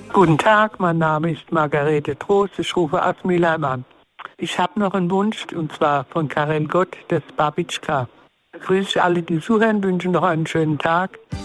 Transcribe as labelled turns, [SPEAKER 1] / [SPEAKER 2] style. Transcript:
[SPEAKER 1] Guten Tag, mein Name ist Margarete Trost, ich rufe aus Mülheim an. Ich habe noch einen Wunsch, und zwar von Karel Gott, das Babitschka. Grüße alle, die zuhören, wünsche noch einen schönen Tag.